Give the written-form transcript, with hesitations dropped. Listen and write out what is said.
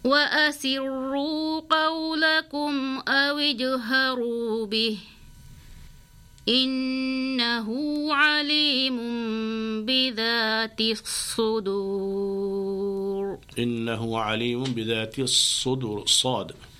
وأسروا قولكم أو اجهروا به إنه عليم بذات الصدور. إنه عليم بذات الصدور. صاد.